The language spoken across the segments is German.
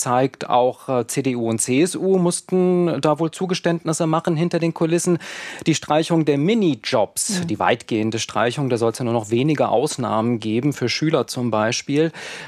zeigt, auch CDU und CSU mussten da wohl Zugeständnisse machen hinter den Kulissen. Die Streichung der Minijobs, die weitgehende Streichung, da soll es ja nur noch wenige Ausnahmen geben, für Schüler zum Beispiel.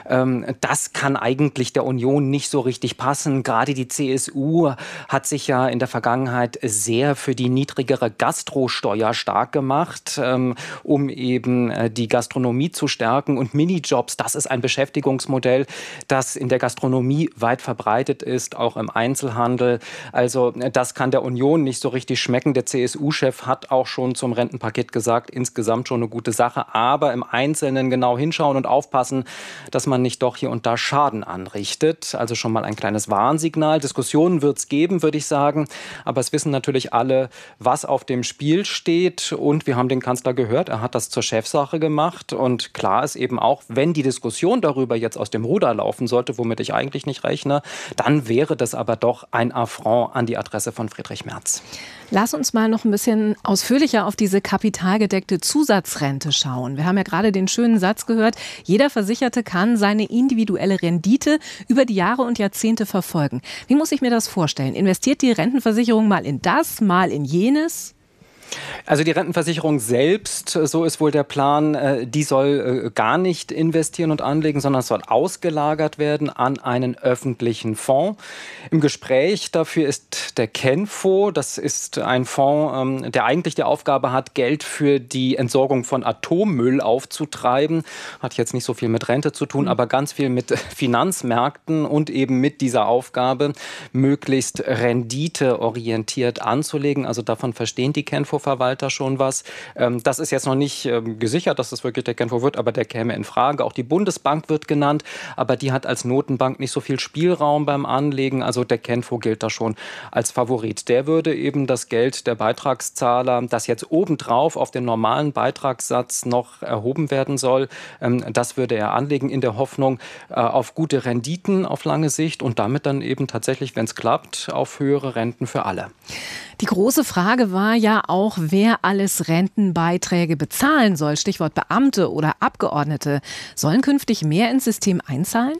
Das kann eigentlich der Union nicht so richtig passen. Gerade die CSU hat sich ja in der Vergangenheit sehr für die niedrigere Gastrosteuer stark gemacht, um eben die Gastronomie zu stärken. Und Minijobs, das ist ein Beschäftigungsmodell, das in der Gastronomie weit verbreitet ist, auch im Einzelhandel. Also das kann der Union nicht so richtig schmecken. Der CSU-Chef hat auch schon zum Rentenpaket gesagt, insgesamt schon eine gute Sache, aber im Einzelnen genau hinschauen und aufpassen, dass man nicht doch hier und da Schaden anrichtet. Also schon mal ein kleines Warnsignal. Diskussionen wird es geben, würde ich sagen, aber es wissen natürlich alle, was auf dem Spiel steht, und wir haben den Kanzler gehört, er hat das zur Chefsache gemacht, und klar ist eben auch, wenn die Diskussion darüber jetzt aus dem Ruder laufen sollte, womit ich eigentlich nicht rechne, dann wäre das aber doch ein Affront an die Adresse von Friedrich Merz. Lass uns mal noch ein bisschen ausführlicher auf diese kapitalgedeckte Zusatzrente schauen. Wir haben ja gerade den schönen Satz gehört, jeder Versicherte kann seine individuelle Rendite über die Jahre und Jahrzehnte verfolgen. Wie muss ich mir das vorstellen? Investiert die Rentenversicherung mal in das, mal in jenes? Also die Rentenversicherung selbst, so ist wohl der Plan, die soll gar nicht investieren und anlegen, sondern es soll ausgelagert werden an einen öffentlichen Fonds. Im Gespräch dafür ist der Kenfo. Das ist ein Fonds, der eigentlich die Aufgabe hat, Geld für die Entsorgung von Atommüll aufzutreiben. Hat jetzt nicht so viel mit Rente zu tun, aber ganz viel mit Finanzmärkten und eben mit dieser Aufgabe, möglichst renditeorientiert anzulegen. Also davon verstehen die Kenfo-Verwalter schon was. Das ist jetzt noch nicht gesichert, dass das wirklich der Kenfo wird, aber der käme in Frage. Auch die Bundesbank wird genannt, aber die hat als Notenbank nicht so viel Spielraum beim Anlegen. Also der Kenfo gilt da schon als Favorit. Der würde eben das Geld der Beitragszahler, das jetzt obendrauf auf den normalen Beitragssatz noch erhoben werden soll, das würde er anlegen in der Hoffnung auf gute Renditen auf lange Sicht und damit dann eben tatsächlich, wenn es klappt, auf höhere Renten für alle. Die große Frage war ja auch, wer alles Rentenbeiträge bezahlen soll. Stichwort Beamte oder Abgeordnete. Sollen künftig mehr ins System einzahlen?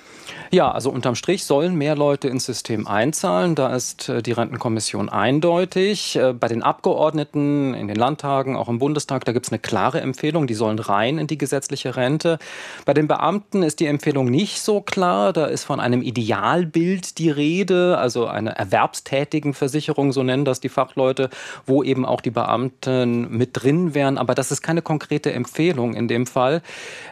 Ja, also unterm Strich sollen mehr Leute ins System einzahlen. Da ist die Rentenkommission eindeutig. Bei den Abgeordneten in den Landtagen, auch im Bundestag, da gibt es eine klare Empfehlung. Die sollen rein in die gesetzliche Rente. Bei den Beamten ist die Empfehlung nicht so klar. Da ist von einem Idealbild die Rede, also eine Erwerbstätigenversicherung, so nennen das die Fachleute, wo eben auch die Beamten mit drin wären. Aber das ist keine konkrete Empfehlung in dem Fall.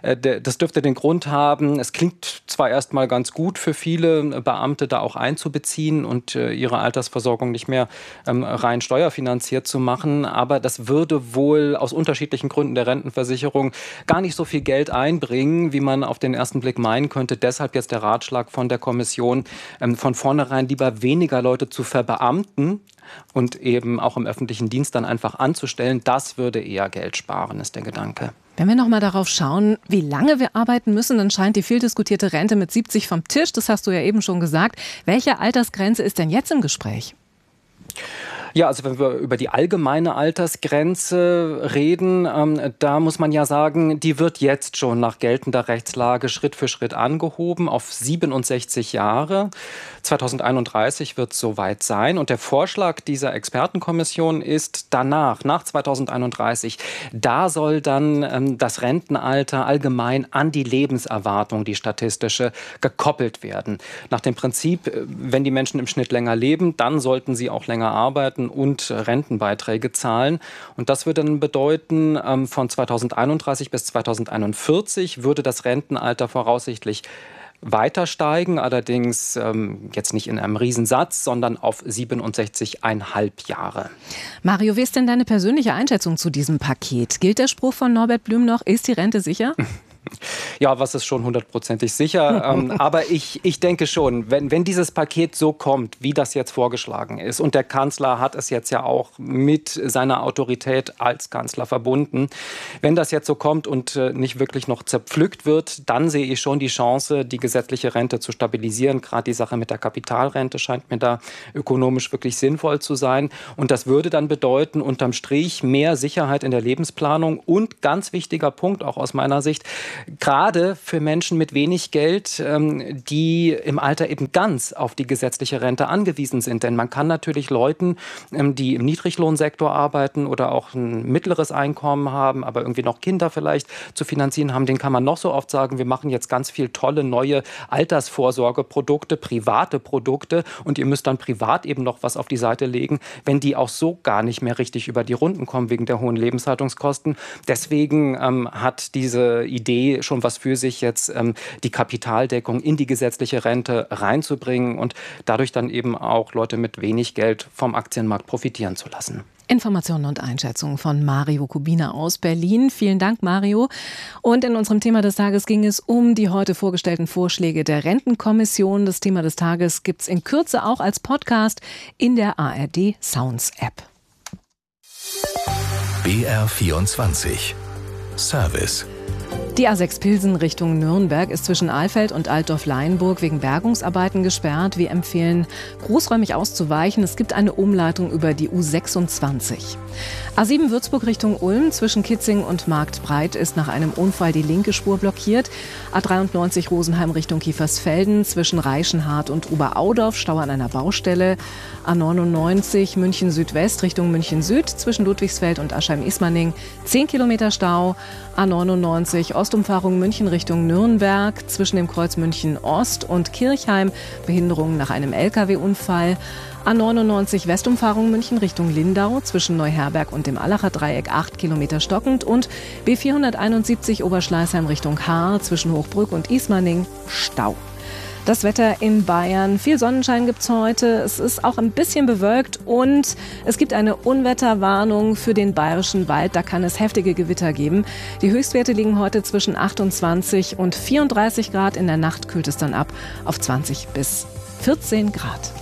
Das dürfte den Grund haben, es klingt zwar erstmal ganz gut für viele Beamte da auch einzubeziehen und ihre Altersversorgung nicht mehr rein steuerfinanziert zu machen. Aber das würde wohl aus unterschiedlichen Gründen der Rentenversicherung gar nicht so viel Geld einbringen, wie man auf den ersten Blick meinen könnte. Deshalb jetzt der Ratschlag von der Kommission, von vornherein lieber weniger Leute zu verbeamten und eben auch im öffentlichen Dienst dann einfach anzustellen. Das würde eher Geld sparen, ist der Gedanke. Wenn wir noch mal darauf schauen, wie lange wir arbeiten müssen, dann scheint die viel diskutierte Rente mit 70 vom Tisch. Das hast du ja eben schon gesagt. Welche Altersgrenze ist denn jetzt im Gespräch? Ja, also wenn wir über die allgemeine Altersgrenze reden, da muss man ja sagen, die wird jetzt schon nach geltender Rechtslage Schritt für Schritt angehoben auf 67 Jahre. 2031 wird es soweit sein. Und der Vorschlag dieser Expertenkommission ist danach, nach 2031, da soll dann das Rentenalter allgemein an die Lebenserwartung, die statistische, gekoppelt werden. Nach dem Prinzip, wenn die Menschen im Schnitt länger leben, dann sollten sie auch länger arbeiten und Rentenbeiträge zahlen. Und das würde dann bedeuten, von 2031 bis 2041 würde das Rentenalter voraussichtlich weiter steigen, allerdings jetzt nicht in einem Riesensatz, sondern auf 67,5 Jahre. Mario, wie ist denn deine persönliche Einschätzung zu diesem Paket? Gilt der Spruch von Norbert Blüm noch, ist die Rente sicher? Ja, was ist schon 100%ig sicher. Aber ich denke schon, wenn dieses Paket so kommt, wie das jetzt vorgeschlagen ist, und der Kanzler hat es jetzt ja auch mit seiner Autorität als Kanzler verbunden, wenn das jetzt so kommt und nicht wirklich noch zerpflückt wird, dann sehe ich schon die Chance, die gesetzliche Rente zu stabilisieren. Gerade die Sache mit der Kapitalrente scheint mir da ökonomisch wirklich sinnvoll zu sein. Und das würde dann bedeuten, unterm Strich mehr Sicherheit in der Lebensplanung und ganz wichtiger Punkt auch aus meiner Sicht, gerade für Menschen mit wenig Geld, die im Alter eben ganz auf die gesetzliche Rente angewiesen sind. Denn man kann natürlich Leuten, die im Niedriglohnsektor arbeiten oder auch ein mittleres Einkommen haben, aber irgendwie noch Kinder vielleicht zu finanzieren haben, denen kann man noch so oft sagen, wir machen jetzt ganz viel tolle neue Altersvorsorgeprodukte, private Produkte und ihr müsst dann privat eben noch was auf die Seite legen, wenn die auch so gar nicht mehr richtig über die Runden kommen wegen der hohen Lebenshaltungskosten. Deswegen hat diese Idee schon was für sich, jetzt die Kapitaldeckung in die gesetzliche Rente reinzubringen und dadurch dann eben auch Leute mit wenig Geld vom Aktienmarkt profitieren zu lassen. Informationen und Einschätzungen von Mario Kubina aus Berlin. Vielen Dank, Mario. Und in unserem Thema des Tages ging es um die heute vorgestellten Vorschläge der Rentenkommission. Das Thema des Tages gibt es in Kürze auch als Podcast in der ARD Sounds App. BR24 Service. Die A6 Pilsen Richtung Nürnberg ist zwischen Alfeld und Altdorf-Leienburg wegen Bergungsarbeiten gesperrt. Wir empfehlen, großräumig auszuweichen. Es gibt eine Umleitung über die U26. A7 Würzburg Richtung Ulm zwischen Kitzing und Marktbreit ist nach einem Unfall die linke Spur blockiert. A93 Rosenheim Richtung Kiefersfelden zwischen Reichenhard und Oberaudorf Stau an einer Baustelle. A99 München Südwest Richtung München Süd zwischen Ludwigsfeld und Aschheim-Ismaning 10 Kilometer Stau. A99 Ostumfahrung München Richtung Nürnberg zwischen dem Kreuz München Ost und Kirchheim Behinderung nach einem Lkw-Unfall. A99 Westumfahrung München Richtung Lindau zwischen Neuherberg und dem Allacher Dreieck 8 Kilometer stockend und B471 Oberschleißheim Richtung Haar zwischen Hochbrück und Ismaning Stau. Das Wetter in Bayern. Viel Sonnenschein gibt's heute. Es ist auch ein bisschen bewölkt und es gibt eine Unwetterwarnung für den Bayerischen Wald. Da kann es heftige Gewitter geben. Die Höchstwerte liegen heute zwischen 28 und 34 Grad. In der Nacht kühlt es dann ab auf 20 bis 14 Grad.